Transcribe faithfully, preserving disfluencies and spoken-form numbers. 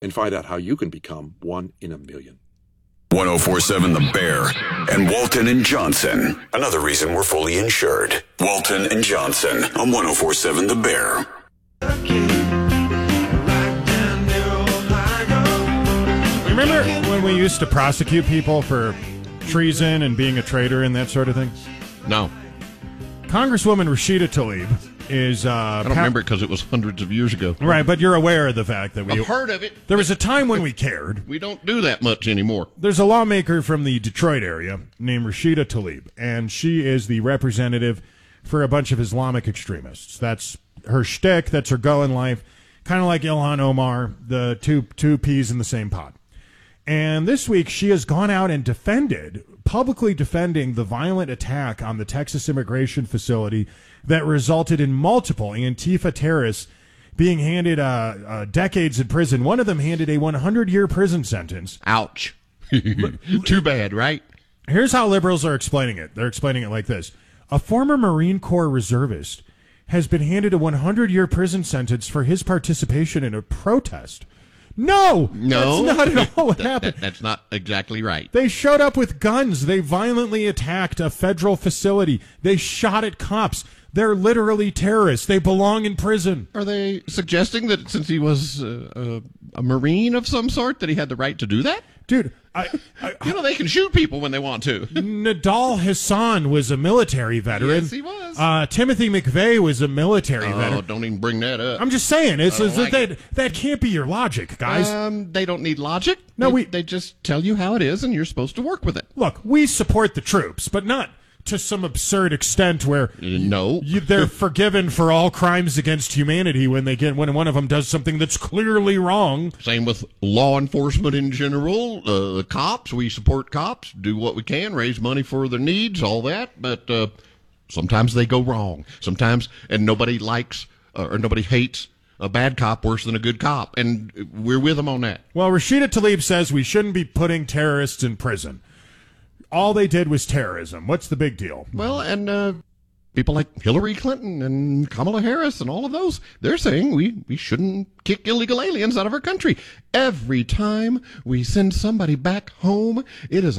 and find out how you can become one in a million. one oh four point seven The Bear and Walton and Johnson. Another reason we're fully insured. Walton and Johnson on one oh four point seven The Bear. Remember when we used to prosecute people for treason and being a traitor and that sort of thing? No. Congresswoman Rashida Tlaib is... Uh, I don't pa- remember it because it was hundreds of years ago. Right, but you're aware of the fact that we... I've heard of it. There was a time when we cared. We don't do that much anymore. There's a lawmaker from the Detroit area named Rashida Tlaib, and she is the representative for a bunch of Islamic extremists. That's her shtick. That's her go in life. Kind of like Ilhan Omar, the two two peas in the same pot. And this week, she has gone out and defended, publicly defending the violent attack on the Texas immigration facility that resulted in multiple Antifa terrorists being handed uh, uh, decades in prison. One of them handed a hundred-year prison sentence. Ouch. Too bad, right? Here's how liberals are explaining it. They're explaining it like this. A former Marine Corps reservist has been handed a hundred-year prison sentence for his participation in a protest. No, no, that's not at all what that, happened. That, that's not exactly right. They showed up with guns. They violently attacked a federal facility. They shot at cops. They're literally terrorists. They belong in prison. Are they suggesting that since he was uh, a, a Marine of some sort that he had the right to do that? Dude, I, I, you know, they can shoot people when they want to. Nadal Hassan was a military veteran. Yes, he was. Uh, Timothy McVeigh was a military oh, veteran. Oh, don't even bring that up. I'm just saying, it's, it's like that, it. that can't be your logic, guys. Um, they don't need logic. No, they, we they just tell you how it is, and you're supposed to work with it. Look, we support the troops, but not to some absurd extent where no, you, they're forgiven for all crimes against humanity when they get when one of them does something that's clearly wrong. Same with law enforcement in general. Uh, the cops, we support cops, do what we can, raise money for their needs, all that. But uh, sometimes they go wrong. Sometimes, and nobody likes uh, or nobody hates a bad cop worse than a good cop, and we're with them on that. Well, Rashida Tlaib says we shouldn't be putting terrorists in prison. All they did was terrorism. What's the big deal? Well, and uh, people like Hillary Clinton and Kamala Harris and all of those, they're saying we, we shouldn't kick illegal aliens out of our country. Every time we send somebody back home, it is